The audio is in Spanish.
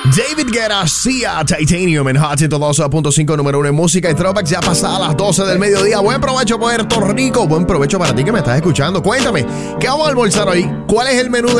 David Guetta, Sia, Titanium en Hot 102.5, número 1 en música y throwbacks, ya pasadas las 12 del mediodía. Buen provecho, Puerto Rico. Buen provecho para ti que me estás escuchando. Cuéntame, ¿qué vamos a almorzar hoy? ¿Cuál es el menú